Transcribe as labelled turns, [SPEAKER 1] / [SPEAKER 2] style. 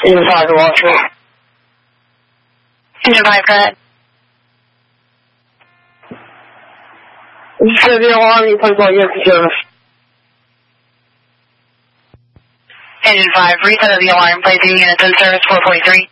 [SPEAKER 1] Engine 5 to Washington.
[SPEAKER 2] Engine 5, go ahead.
[SPEAKER 1] Reset the alarm, you place all units in service.
[SPEAKER 2] Engine 5, reset of the alarm, placing units in service 443.